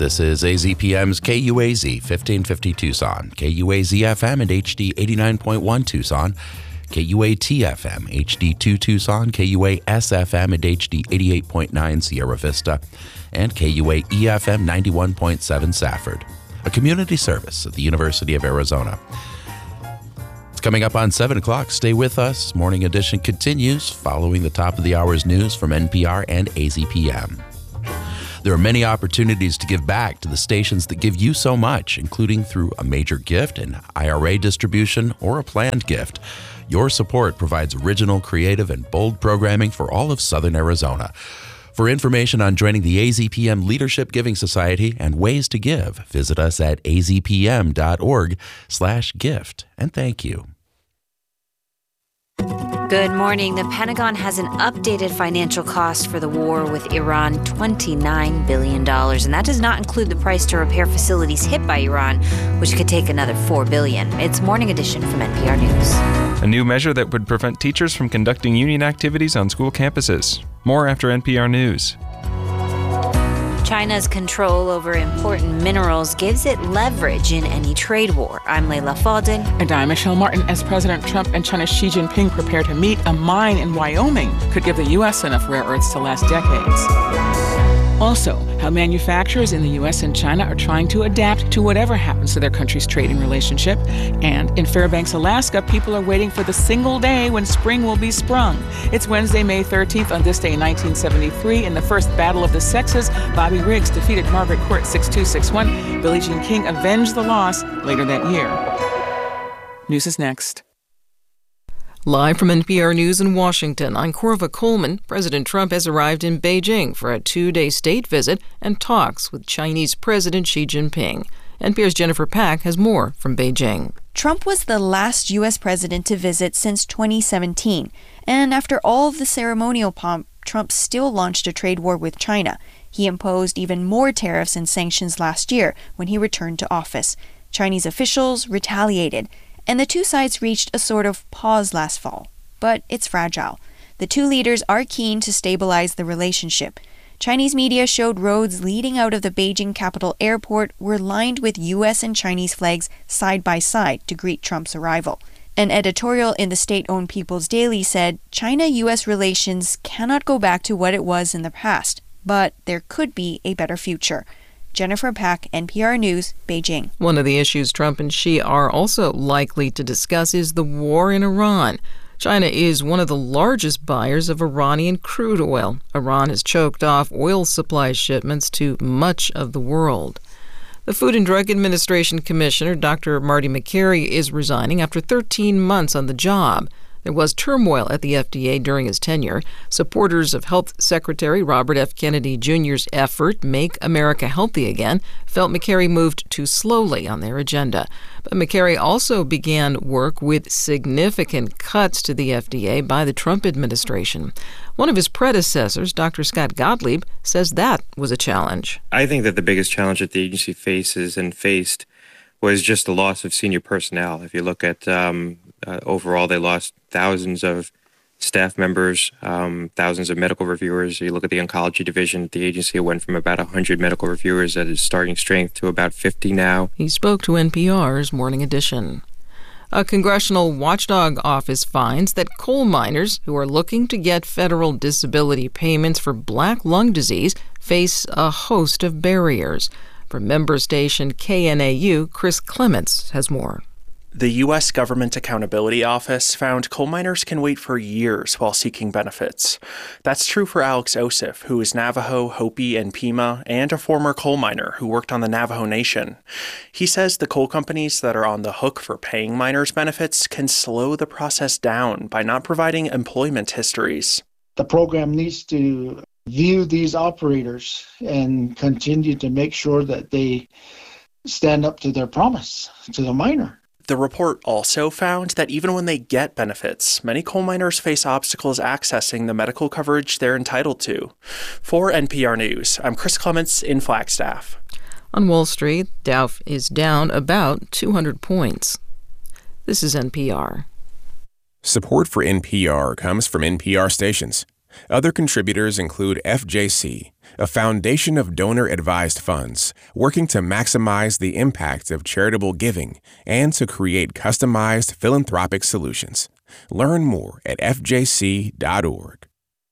This is AZPM's KUAZ 1550 Tucson, KUAZ-FM and HD 89.1 Tucson, KUAT-FM HD2 Tucson, KUAS-FM and HD 88.9 Sierra Vista, and KUAE-FM 91.7 Safford, a community service at the University of Arizona. It's coming up on 7 o'clock. Stay with us. Morning Edition continues following the top of the hour's news from NPR and AZPM. There are many opportunities to give back to the stations that give you so much, including through a major gift, an IRA distribution, or a planned gift. Your support provides original, creative, and bold programming for all of Southern Arizona. For information on joining the AZPM Leadership Giving Society and ways to give, visit us at azpm.org/gift. And thank you. Good morning. The Pentagon has an updated financial cost for the war with Iran, $29 billion. And that does not include the price to repair facilities hit by Iran, which could take another $4 billion. It's Morning Edition from NPR News. A new measure that would prevent teachers from conducting union activities on school campuses. More after NPR News. China's control over important minerals gives it leverage in any trade war. I'm Leila Fadel. And I'm Michelle Martin. As President Trump and China's Xi Jinping prepare to meet, a mine in Wyoming could give the U.S. enough rare earths to last decades. Also, how manufacturers in the U.S. and China are trying to adapt to whatever happens to their country's trading relationship. And in Fairbanks, Alaska, people are waiting for the single day when spring will be sprung. It's Wednesday, May 13th. On this day in 1973, in the first Battle of the Sexes, Bobby Riggs defeated Margaret Court 6-2, 6-1. Billie Jean King avenged the loss later that year. News is next. Live from NPR News in Washington, I'm Corva Coleman. President Trump has arrived in Beijing for a 2-day state visit and talks with Chinese President Xi Jinping. NPR's Jennifer Pack has more from Beijing. Trump was the last U.S. president to visit since 2017. And after all of the ceremonial pomp, Trump still launched a trade war with China. He imposed even more tariffs and sanctions last year when he returned to office. Chinese officials retaliated, and the two sides reached a sort of pause last fall. But it's fragile. The two leaders are keen to stabilize the relationship. Chinese media showed roads leading out of the Beijing Capital Airport were lined with U.S. and Chinese flags side by side to greet Trump's arrival. An editorial in the state-owned People's Daily said China-U.S. relations cannot go back to what it was in the past, but there could be a better future. Jennifer Pack, NPR News, Beijing. One of the issues Trump and Xi are also likely to discuss is the war in Iran. China is one of the largest buyers of Iranian crude oil. Iran has choked off oil supply shipments to much of the world. The Food and Drug Administration Commissioner, Dr. Marty Makary, is resigning after 13 months on the job. There was turmoil at the FDA during his tenure. Supporters of Health Secretary Robert F. Kennedy Jr.'s effort, Make America Healthy Again, felt Makary moved too slowly on their agenda. But Makary also began work with significant cuts to the FDA by the Trump administration. One of his predecessors, Dr. Scott Gottlieb, says that was a challenge. I think that the biggest challenge that the agency faces and faced was just the loss of senior personnel. If you look at overall, they lost thousands of staff members, thousands of medical reviewers. You look at the oncology division at the agency, it went from about 100 medical reviewers at its starting strength to about 50 now. He spoke to NPR's Morning Edition. A congressional watchdog office finds that coal miners who are looking to get federal disability payments for black lung disease face a host of barriers. From member station KNAU, Chris Clements has more. The U.S. Government Accountability Office found coal miners can wait for years while seeking benefits. That's true for Alex Osif, who is Navajo, Hopi, and Pima, and a former coal miner who worked on the Navajo Nation. He says the coal companies that are on the hook for paying miners benefits can slow the process down by not providing employment histories. The program needs to view these operators and continue to make sure that they stand up to their promise to the miner. The report also found that even when they get benefits, many coal miners face obstacles accessing the medical coverage they're entitled to. For NPR News, I'm Chris Clements in Flagstaff. On Wall Street, Dow is down about 200 points. This is NPR. Support for NPR comes from NPR stations. Other contributors include FJC, a foundation of donor-advised funds working to maximize the impact of charitable giving and to create customized philanthropic solutions. Learn more at fjc.org.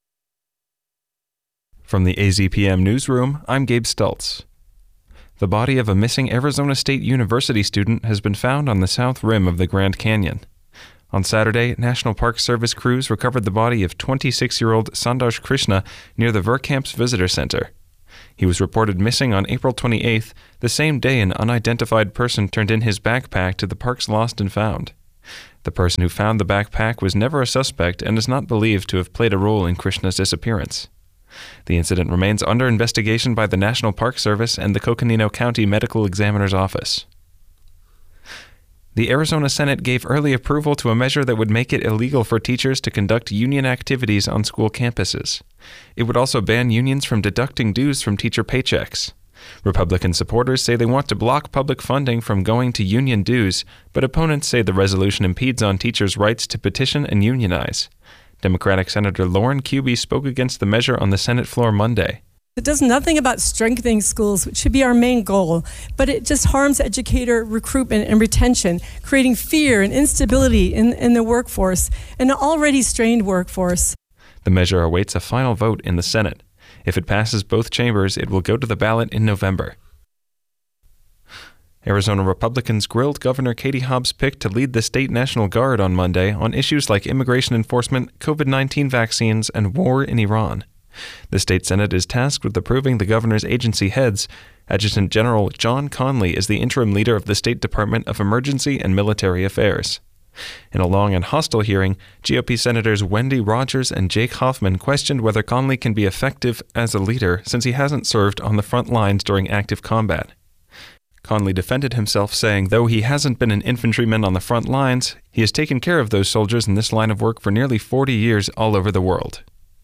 From the AZPM Newsroom, I'm Gabe Stultz. The body of a missing Arizona State University student has been found on the south rim of the Grand Canyon. On Saturday, National Park Service crews recovered the body of 26-year-old Sandosh Krishna near the Verkamps Visitor Center. He was reported missing on April 28th, the same day an unidentified person turned in his backpack to the park's Lost and Found. The person who found the backpack was never a suspect and is not believed to have played a role in Krishna's disappearance. The incident remains under investigation by the National Park Service and the Coconino County Medical Examiner's Office. The Arizona Senate gave early approval to a measure that would make it illegal for teachers to conduct union activities on school campuses. It would also ban unions from deducting dues from teacher paychecks. Republican supporters say they want to block public funding from going to union dues, but opponents say the resolution impedes on teachers' rights to petition and unionize. Democratic Senator Lauren Kuby spoke against the measure on the Senate floor Monday. It does nothing about strengthening schools, which should be our main goal, but it just harms educator recruitment and retention, creating fear and instability in the workforce, an already strained workforce. The measure awaits a final vote in the Senate. If it passes both chambers, it will go to the ballot in November. Arizona Republicans grilled Governor Katie Hobbs' pick to lead the state National Guard on Monday on issues like immigration enforcement, COVID-19 vaccines, and war in Iran. The state Senate is tasked with approving the governor's agency heads. Adjutant General John Conley is the interim leader of the State Department of Emergency and Military Affairs. In a long and hostile hearing, GOP Senators Wendy Rogers and Jake Hoffman questioned whether Conley can be effective as a leader since he hasn't served on the front lines during active combat. Conley defended himself, saying though he hasn't been an infantryman on the front lines, he has taken care of those soldiers in this line of work for nearly 40 years all over the world.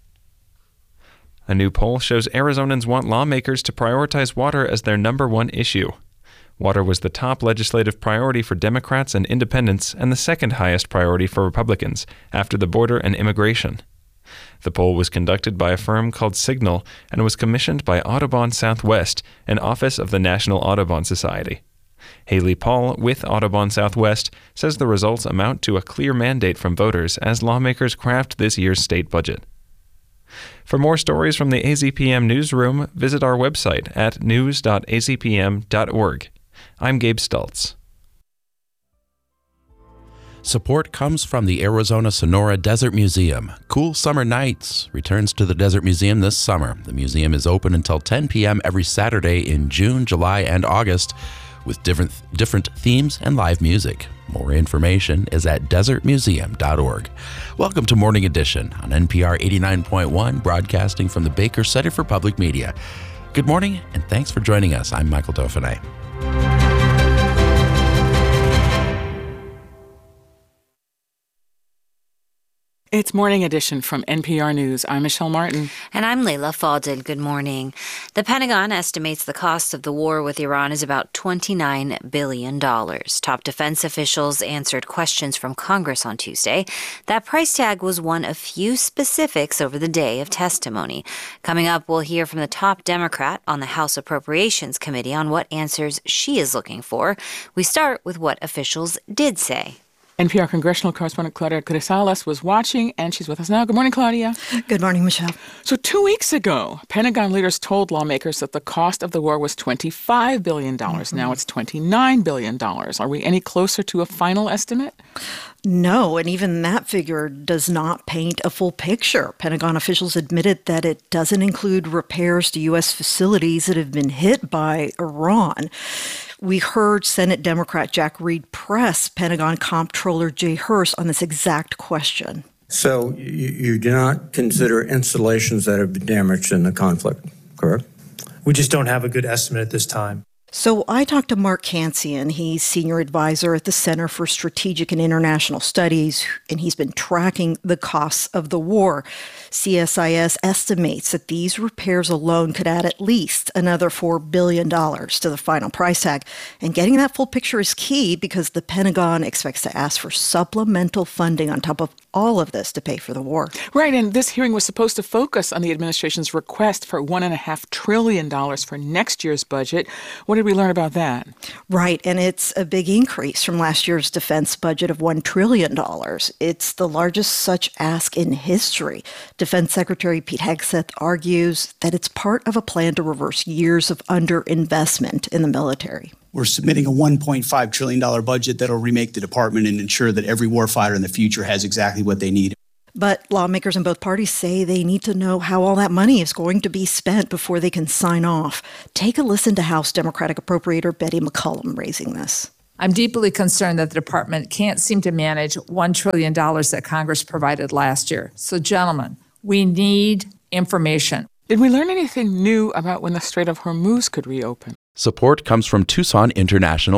A new poll shows Arizonans want lawmakers to prioritize water as their number one issue. Water was the top legislative priority for Democrats and independents and the second highest priority for Republicans, after the border and immigration. The poll was conducted by a firm called Signal and was commissioned by Audubon Southwest, an office of the National Audubon Society. Haley Paul, with Audubon Southwest, says the results amount to a clear mandate from voters as lawmakers craft this year's state budget. For more stories from the AZPM Newsroom, visit our website at news.azpm.org. I'm Gabe Stultz. Support comes from the Arizona Sonora Desert Museum. Cool Summer Nights returns to the Desert Museum this summer. The museum is open until 10 p.m. every Saturday in June, July, and August with different themes and live music. More information is at desertmuseum.org. Welcome to Morning Edition on NPR 89.1, broadcasting from the Baker Center for Public Media. Good morning, and thanks for joining us. I'm Michael Dauphiné. It's Morning Edition from NPR News. I'm Michelle Martin. And I'm Leila Fadel. Good morning. The Pentagon estimates the cost of the war with Iran is about $29 billion. Top defense officials answered questions from Congress on Tuesday. That price tag was one of few specifics over the day of testimony. Coming up, we'll hear from the top Democrat on the House Appropriations Committee on what answers she is looking for. We start with what officials did say. NPR congressional correspondent Claudia Grisales was watching, and she's with us now. Good morning, Claudia. Good morning, Michelle. So 2 weeks ago, Pentagon leaders told lawmakers that the cost of the war was $25 billion. Now it's $29 billion. Are we any closer to a final estimate? No, and even that figure does not paint a full picture. Pentagon officials admitted that it doesn't include repairs to U.S. facilities that have been hit by Iran. We heard Senate Democrat Jack Reed press Pentagon Comptroller Jay Hurst on this exact question. So you do not consider installations that have been damaged in the conflict, correct? We just don't have a good estimate at this time. So I talked to Mark Cancian. He's senior advisor at the Center for Strategic and International Studies, and he's been tracking the costs of the war. CSIS estimates that these repairs alone could add at least another $4 billion to the final price tag. And getting that full picture is key because the Pentagon expects to ask for supplemental funding on top of all of this to pay for the war. Right, and this hearing was supposed to focus on the administration's request for $1.5 trillion for next year's budget. What did we learn about that? Right, and it's a big increase from last year's defense budget of $1 trillion. It's the largest such ask in history. Defense Secretary Pete Hegseth argues that it's part of a plan to reverse years of underinvestment in the military. We're submitting a $1.5 trillion budget that'll remake the department and ensure that every warfighter in the future has exactly what they need. But lawmakers in both parties say they need to know how all that money is going to be spent before they can sign off. Take a listen to House Democratic Appropriator Betty McCollum raising this. I'm deeply concerned that the department can't seem to manage $1 trillion that Congress provided last year. So, gentlemen, we need information. Did we learn anything new about when the Strait of Hormuz could reopen? Support comes from Tucson International